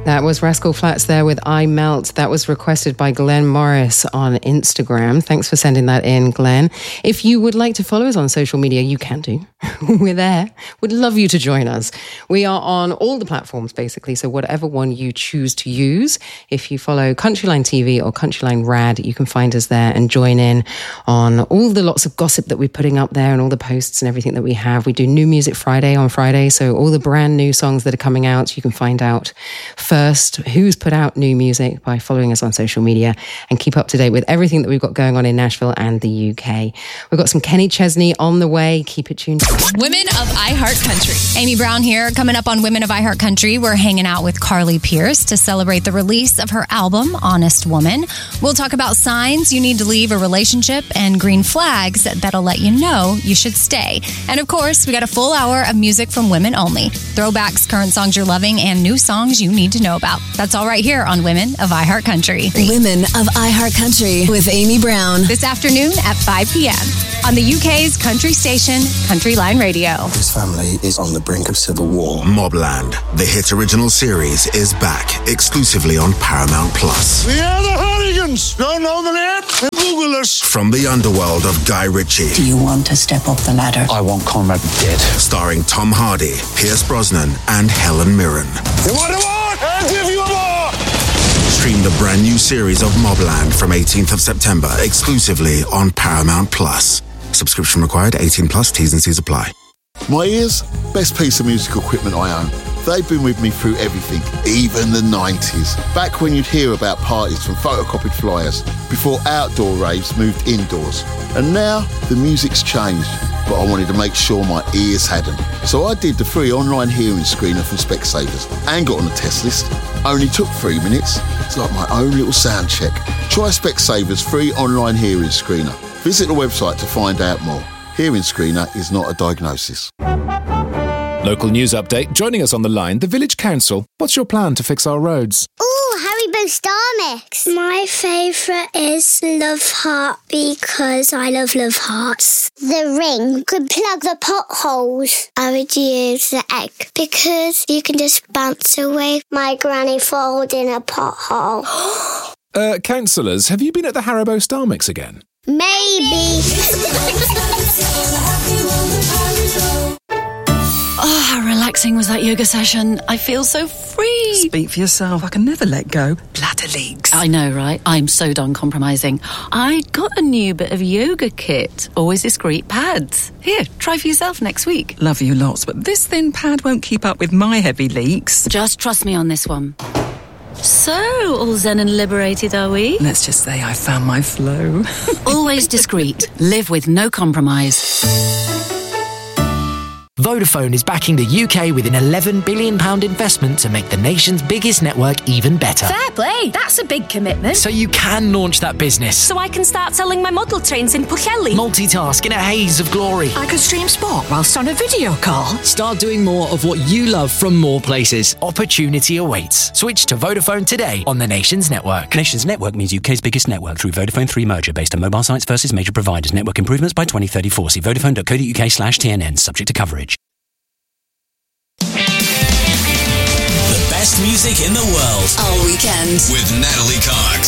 That was Rascal Flatts there with I Melt. That was requested by Glenn Morris on Instagram. Thanks for sending that in, Glenn. If you would like to follow us on social media, you can do. We're there. We'd love you to join us. We are on all the platforms, basically, so whatever one you choose to use. If you follow Countryline TV or Countryline Rad, you can find us there and join in on all the lots of gossip that we're putting up there and all the posts and everything that we have. We do New Music Friday on Friday, so all the brand new songs that are coming out, you can find out first who's put out new music by following us on social media and keep up to date with everything that we've got going on in Nashville and the UK. We've got some Kenny Chesney on the way. Keep it tuned. Women of iHeart Country. Amy Brown here. Coming up on Women of iHeart Country, we're hanging out with Carly Pearce to celebrate the release of her album, Honest Woman. We'll talk about signs you need to leave a relationship and green flags that'll let you know you should stay. And of course, we got a full hour of music from women only. Throwbacks, current songs you're loving, and new songs you need to know about. That's all right here on Women of iHeart Country. Women of iHeart Country with Amy Brown. This afternoon at 5 p.m. on the UK's country station, Countryline Radio. His family is on the brink of civil war. Mobland, the hit original series, is back exclusively on Paramount Plus. We are the Hooligans. Don't know the name? Google us. From the underworld of Guy Ritchie. Do you want to step up the ladder? I want Conrad dead. Starring Tom Hardy, Pierce Brosnan, and Helen Mirren. You want a war? I'll give you a war. Stream the brand new series of Mobland from 18th of September exclusively on Paramount Plus. Subscription required, 18 plus, T's and C's apply. My ears, best piece of musical equipment I own. They've been with me through everything, even the 90s. Back when you'd hear about parties from photocopied flyers, before outdoor raves moved indoors. And now, the music's changed, but I wanted to make sure my ears hadn't. So I did the free online hearing screener from Specsavers and got on the test list. Only took 3 minutes. It's like my own little sound check. Try Specsavers free online hearing screener. Visit the website to find out more. Hearing screener is not a diagnosis. Local news update. Joining us on the line, the Village Council. What's your plan to fix our roads? Ooh, Haribo Star Mix. My favourite is Love Heart because I love Hearts. The ring could plug the potholes. I would use the egg because you can just bounce away my granny falls in a pothole. Councillors, have you been at the Haribo Star Mix again? Maybe. Oh, how relaxing was that yoga session. I feel so free. Speak for yourself. I can never let go. Bladder leaks. I know, right? I'm so done compromising. I got a new bit of yoga kit. Always discreet pads. Here, try for yourself next week. Love you lots, but this thin pad won't keep up with my heavy leaks. Just trust me on this one. So, all zen and liberated, are we? Let's just say I found my flow. Always discreet. Live with no compromise. Vodafone is backing the UK with an £11 billion investment to make the nation's biggest network even better. Fair play, that's a big commitment. So you can launch that business. So I can start selling my model trains in Pwllheli. Multitask in a haze of glory. I could stream sport whilst on a video call. Start doing more of what you love from more places. Opportunity awaits. Switch to Vodafone today on the nation's network. Nation's network means UK's biggest network through Vodafone 3 merger based on mobile sites versus major providers. Network improvements by 2034. See vodafone.co.uk/TNN. Subject to coverage. Best music in the world all weekend with Natalie Cox.